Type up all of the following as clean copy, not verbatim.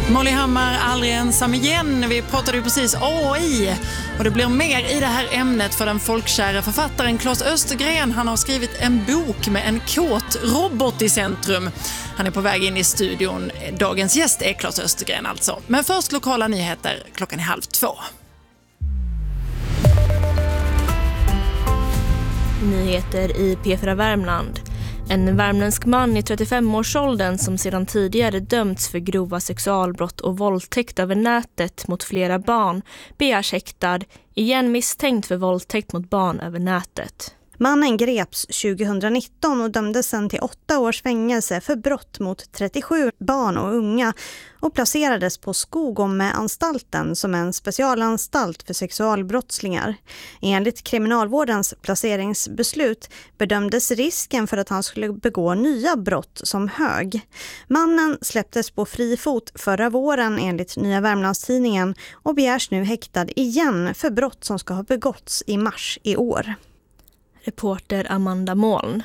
Molly Hammar, aldrig ensam igen. Vi pratade ju precis AI och det blir mer i det här ämnet för den folkkära författaren Claes Östergren. Han har skrivit en bok med en kåt robot i centrum. Han är på väg in i studion. Dagens gäst är Claes Östergren alltså. Men först lokala nyheter 1:30. Nyheter i P4 Värmland. En värmländsk man i 35-årsåldern som sedan tidigare dömts för grova sexualbrott och våldtäkt över nätet mot flera barn begärs häktad, igen misstänkt för våldtäkt mot barn över nätet. Mannen greps 2019 och dömdes sedan till 8 års fängelse för brott mot 37 barn och unga och placerades på Skogome-anstalten som en specialanstalt för sexualbrottslingar. Enligt kriminalvårdens placeringsbeslut bedömdes risken för att han skulle begå nya brott som hög. Mannen släpptes på fri fot förra våren enligt Nya Värmlandstidningen och begärs nu häktad igen för brott som ska ha begåtts i mars i år. Reporter Amanda Moln.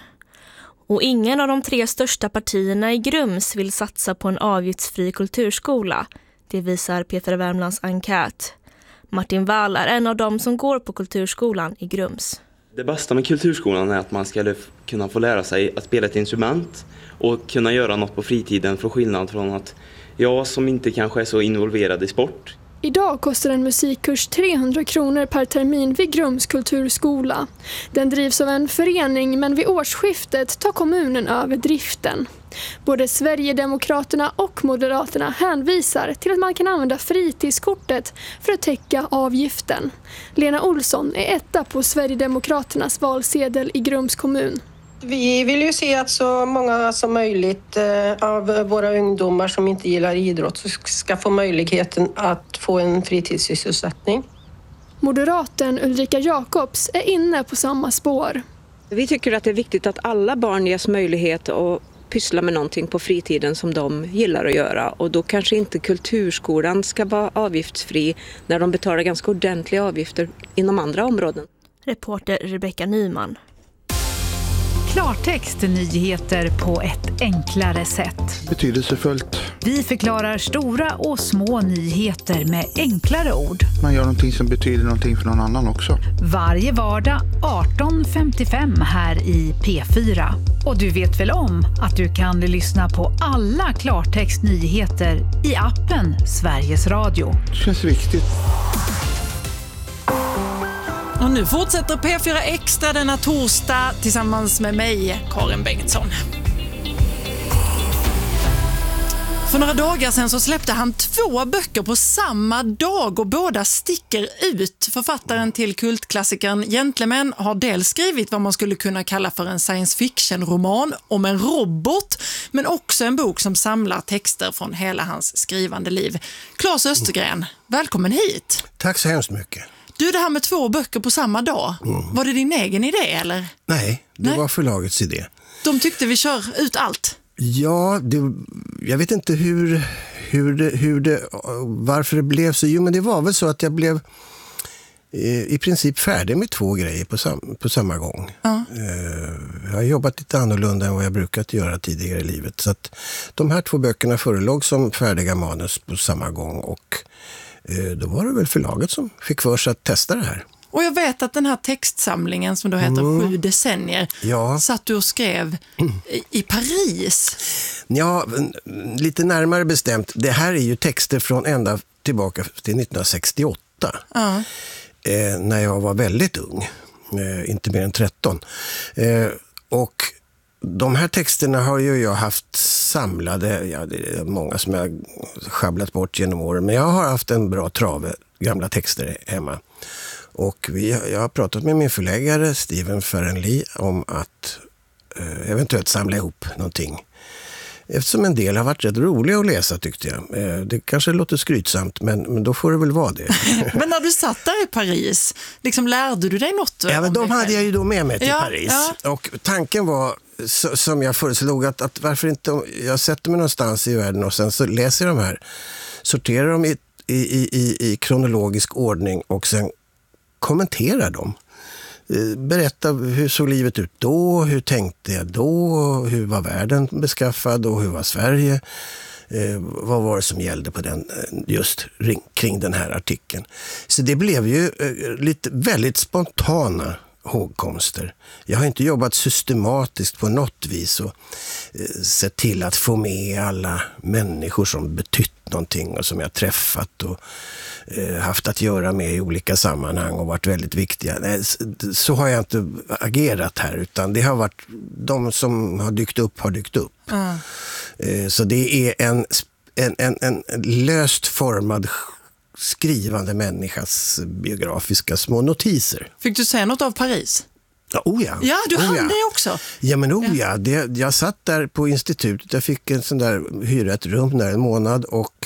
Och ingen av de 3 största partierna i Grums vill satsa på en avgiftsfri kulturskola. Det visar P4 Värmlands enkät. Martin Wall är en av dem som går på kulturskolan i Grums. Det bästa med kulturskolan är att man ska kunna få lära sig att spela ett instrument och kunna göra något på fritiden, för skillnad från att jag som inte kanske är så involverad i sport. Idag kostar en musikkurs 300 kronor per termin vid Grums kulturskola. Den drivs av en förening, men vid årsskiftet tar kommunen över driften. Både Sverigedemokraterna och Moderaterna hänvisar till att man kan använda fritidskortet för att täcka avgiften. Lena Olsson är etta på Sverigedemokraternas valsedel i Grums kommun. Vi vill ju se att så många som möjligt av våra ungdomar som inte gillar idrott ska få möjligheten att få en fritidssysselsättning. Moderaten Ulrika Jakobs är inne på samma spår. Vi tycker att det är viktigt att alla barn ges möjlighet att pyssla med någonting på fritiden som de gillar att göra. Och då kanske inte kulturskolan ska vara avgiftsfri när de betalar ganska ordentliga avgifter inom andra områden. Reporter Rebecka Nyman. Klartext, nyheter på ett enklare sätt. Betydelsefullt. Vi förklarar stora och små nyheter med enklare ord. Man gör någonting som betyder någonting för någon annan också. Varje vardag 18:55 här i P4. Och du vet väl om att du kan lyssna på alla Klartext nyheter i appen Sveriges Radio. Det känns viktigt. Och nu fortsätter P4 Extra denna torsdag tillsammans med mig, Karin Bengtsson. För några dagar sedan så släppte han 2 böcker på samma dag och båda sticker ut. Författaren till kultklassikern Gentlemen har dels skrivit vad man skulle kunna kalla för en science fiction-roman om en robot, men också en bok som samlar texter från hela hans skrivande liv. Claes Östergren, välkommen hit. Tack så hemskt mycket. Du, det här med 2 böcker på samma dag, var det din egen idé eller? Nej, det var förlagets idé. De tyckte vi kör ut allt. Ja, jag vet inte varför det blev så. Jo, men det var väl så att jag blev i princip färdig med 2 grejer på samma gång. Ja. Jag har jobbat lite annorlunda än vad jag brukat göra tidigare i livet. Så att de här 2 böckerna förelåg som färdiga manus på samma gång och då var det väl förlaget som fick för sig att testa det här. Och jag vet att den här textsamlingen som då heter 7 decennier satt du och skrev i Paris. Ja, lite närmare bestämt. Det här är ju texter från ända tillbaka till 1968. När jag var väldigt ung. Inte mer än 13. Och de här texterna har ju jag haft samlade, det är många som jag schabblat bort genom åren, men jag har haft en bra trave gamla texter hemma. Och jag har pratat med min förläggare Steven Ferrenli om att eventuellt samla ihop någonting. Eftersom en del har varit rätt roliga att läsa tyckte jag. Det kanske låter skrytsamt, men då får det väl vara det. Men när du satt där i Paris, liksom lärde du dig något? Ja, men de hade jag ju då med mig till Paris. Ja. Och tanken var, som jag föreslog, att varför inte, jag sätter mig någonstans i världen och sen så läser jag de här, sorterar dem i kronologisk ordning och sen kommenterar dem. Berätta hur såg livet ut då, hur tänkte jag då, hur var världen beskaffad och hur var Sverige. Vad var det som gällde på den, just kring den här artikeln. Så det blev ju väldigt spontana hågkomster. Jag har inte jobbat systematiskt på något vis och sett till att få med alla människor som betytt någonting och som jag träffat och haft att göra med i olika sammanhang och varit väldigt viktiga. Nej, så har jag inte agerat här, utan det har varit de som har dykt upp. Så det är en löst formad skrivande människas biografiska små notiser. Fick du säga något av Paris? Ja, Ja, du hann det också. Ja, men jag satt där på institutet. Jag fick hyra ett rum där en månad och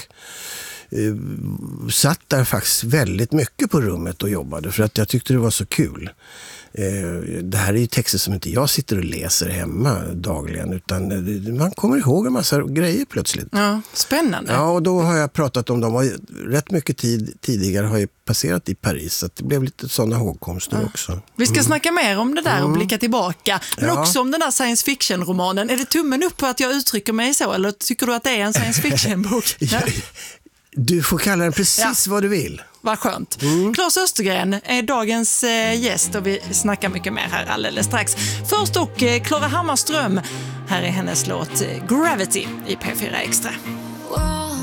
satt där faktiskt väldigt mycket på rummet och jobbade för att jag tyckte det var så kul. Det här är ju texter som inte jag sitter och läser hemma dagligen, utan man kommer ihåg en massa grejer plötsligt. Ja, spännande. Ja, och då har jag pratat om dem, och rätt mycket tid tidigare har jag passerat i Paris, så att det blev lite sådana hågkomster också. Vi ska snacka mer om det där och blicka tillbaka, men också om den där science fiction-romanen. Är det tummen upp på att jag uttrycker mig så, eller tycker du att det är en science fiction-bok? Ja. Du får kalla den precis vad du vill. Vad skönt. Claes Östergren är dagens gäst och vi snackar mycket mer här alldeles strax. Först och Klara Hammarström. Här är hennes låt Gravity i P4 Extra.